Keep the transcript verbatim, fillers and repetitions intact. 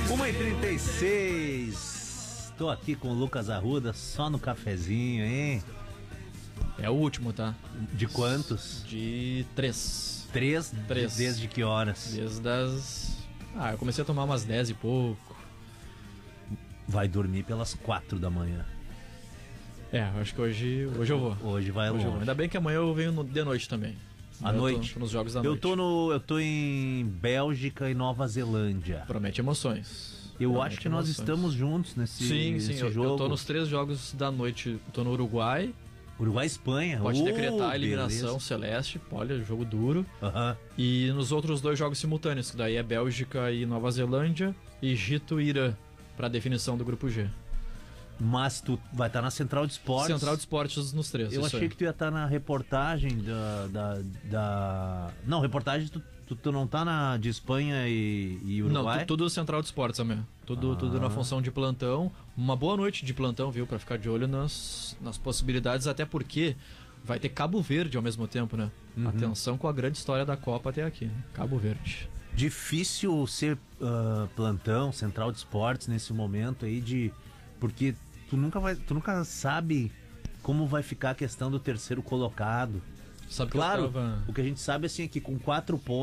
uma e trinta e seis. Tô aqui com o Lucas Arruda, só no cafezinho, hein? É o último, tá? De quantos? De três. Três? Três. Desde que horas? Desde as... Ah, eu comecei a tomar umas dez e pouco. Vai dormir pelas quatro da manhã. É, acho que hoje, hoje eu vou. Hoje vai hoje longe. eu vou. Ainda bem que amanhã eu venho no, de noite também. À eu noite? Tô, tô nos jogos da eu noite. Tô no, eu tô em Bélgica e Nova Zelândia. Promete emoções. Eu Promete acho que nós emoções. estamos juntos nesse, sim, nesse sim, eu, jogo. eu tô nos três jogos da noite. Tô no Uruguai. Uruguai e Espanha. Pode oh, decretar a eliminação beleza. celeste. Olha, jogo duro. Uhum. E nos outros dois jogos simultâneos, que daí é Bélgica e Nova Zelândia, Egito e Irã, pra definição do grupo G. Mas tu vai estar na Central de Esportes. Central de Esportes nos três. Eu isso achei aí. que tu ia estar na reportagem da... da, da... Não, reportagem tu, tu, tu não tá na de Espanha e, e Uruguai? Não, tu, tudo Central de Esportes também. Tudo, Ah. tudo na função de plantão. Uma boa noite de plantão, viu? Pra ficar de olho nas, nas possibilidades, até porque vai ter Cabo Verde ao mesmo tempo, né? Uhum. Atenção com a grande história da Copa até aqui, né? Cabo Verde. Difícil ser uh, plantão, Central de Esportes nesse momento aí de... Porque tu nunca, vai, tu nunca sabe como vai ficar a questão do terceiro colocado. Sabe que Claro, eu tava... o que a gente sabe assim, é que com quatro pontos